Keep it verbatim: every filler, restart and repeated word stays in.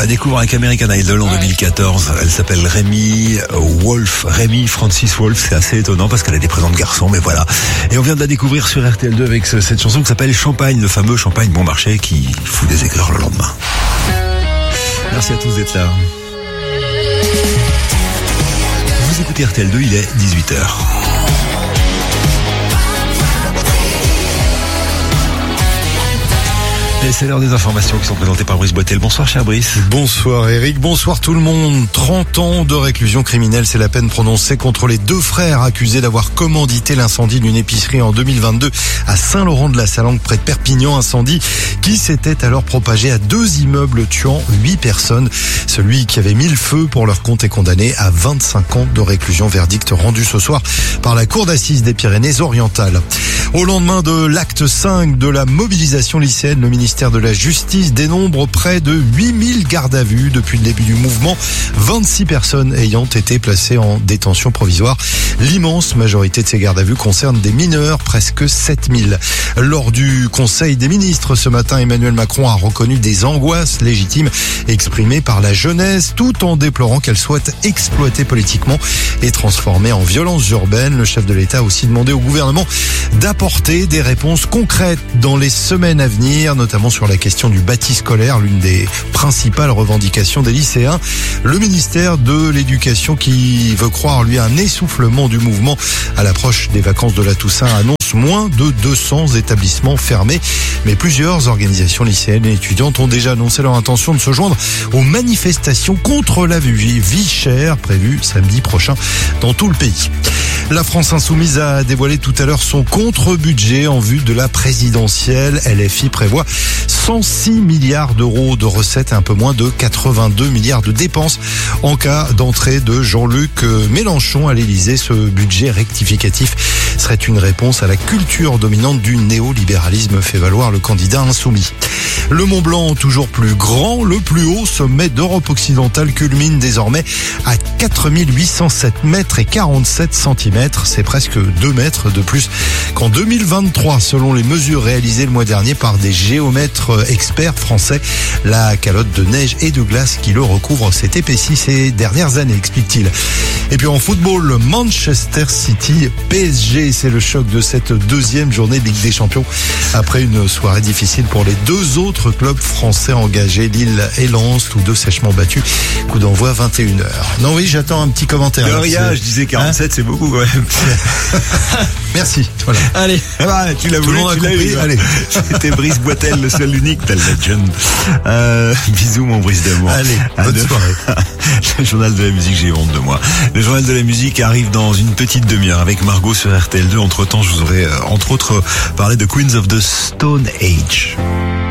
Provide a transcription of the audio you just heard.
la découvre avec American Idol en deux mille quatorze. Elle s'appelle Rémi Wolf, Rémi Francis Wolf. C'est assez étonnant parce qu'elle a des prénoms de garçon, mais voilà. Et on vient de la découvrir sur R T L deux avec cette chanson qui s'appelle Champagne, le fameux Champagne bon marché qui fout des aigreurs le lendemain. Merci à tous d'être là. Vous écoutez R T L deux, il est dix-huit heures. Et c'est l'heure des informations qui sont présentées par Brice Boitel. Bonsoir cher Brice. Bonsoir Eric, bonsoir tout le monde. trente ans de réclusion criminelle, c'est la peine prononcée contre les deux frères accusés d'avoir commandité l'incendie d'une épicerie en deux mille vingt-deux à Saint-Laurent-de-la-Salanque près de Perpignan. Incendie qui s'était alors propagé à deux immeubles tuant huit personnes. Celui qui avait mis le feu pour leur compte est condamné à vingt-cinq ans de réclusion. Verdict rendu ce soir par la cour d'assises des Pyrénées-Orientales. Au lendemain de l'acte cinq de la mobilisation lycéenne, le ministère de la Justice dénombre près de huit mille gardes à vue depuis le début du mouvement. vingt-six personnes ayant été placées en détention provisoire. L'immense majorité de ces gardes à vue concerne des mineurs, presque sept mille. Lors du Conseil des ministres ce matin, Emmanuel Macron a reconnu des angoisses légitimes exprimées par la jeunesse, tout en déplorant qu'elle soit exploitée politiquement et transformée en violence urbaine. Le chef de l'État a aussi demandé au gouvernement d'apporter des réponses concrètes dans les semaines à venir, notamment sur la question du bâti scolaire, l'une des principales revendications des lycéens. Le ministère de l'Éducation, qui veut croire lui un essoufflement du mouvement à l'approche des vacances de la Toussaint, annonce moins de deux cents établissements fermés. Mais plusieurs organisations lycéennes et étudiantes ont déjà annoncé leur intention de se joindre aux manifestations contre la vie chère prévues samedi prochain dans tout le pays. La France Insoumise a dévoilé tout à l'heure son contre-budget en vue de la présidentielle. L F I prévoit cent six milliards d'euros de recettes et un peu moins de quatre-vingt-deux milliards de dépenses en cas d'entrée de Jean-Luc Mélenchon à l'Élysée. Ce budget rectificatif serait une réponse à la culture dominante du néolibéralisme, fait valoir le candidat insoumis. Le Mont Blanc, toujours plus grand, le plus haut sommet d'Europe occidentale, culmine désormais à quatre mille huit cent sept mètres et quarante-sept centimètres. C'est presque deux mètres de plus qu'en deux mille vingt-trois, selon les mesures réalisées le mois dernier par des géomètres experts français. La calotte de neige et de glace qui le recouvre s'est épaissie ces dernières années, explique-t-il. Et puis en football, Manchester City P S G, c'est le choc de cette deuxième journée de Ligue des Champions. Après une soirée difficile pour les deux autres clubs français engagés, Lille et Lens, tous deux sèchement battus. Coup d'envoi vingt et une heures. Non oui, j'attends un petit commentaire. De rien, je disais quarante-sept, hein, c'est beaucoup quand même. Merci. Voilà. Allez, ah bah, tu l'as voulu, tu l'as eu. Allez, c'était Brice Boitel, le seul unique, tel legend. Euh, bisous mon Brice d'amour. Allez, bonne de... soirée. Le journal de la musique, j'ai honte de moi. Le journal de la musique arrive dans une petite demi-heure avec Margot sur R T L deux. Entre temps, je vous aurais, euh, entre autres, parlé de Queens of the Stone Age.